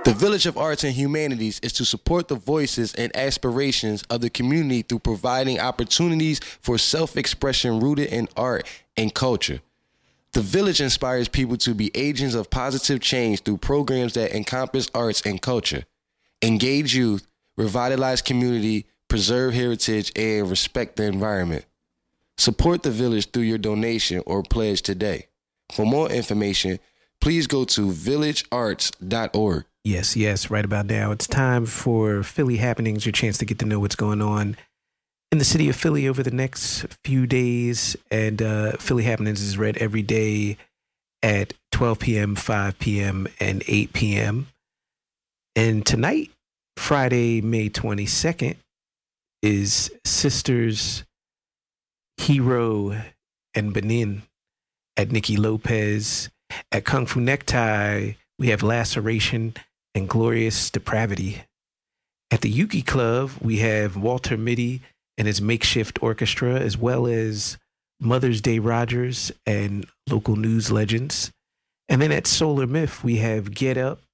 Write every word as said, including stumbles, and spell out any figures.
The Village of Arts and Humanities is to support the voices and aspirations of the community through providing opportunities for self-expression rooted in art and culture. The Village inspires people to be agents of positive change through programs that encompass arts and culture, engage youth, revitalize community, preserve heritage, and respect the environment. Support the Village through your donation or pledge today. For more information, please go to village arts dot org. Yes, yes, right about now. It's time for Philly Happenings, your chance to get to know what's going on in the city of Philly over the next few days. And uh, Philly Happenings is read every day at twelve p.m., five p.m., and eight p.m. And tonight, Friday, May twenty-second, is Sisters Hero and Benin at Nikki Lopez. At Kung Fu Necktie, we have Laceration and Glorious Depravity. At the Yuki Club, we have Walter Mitty and his Makeshift Orchestra, as well as Mother's Day Rogers and local news legends. And then at Solar Myth, we have Get Up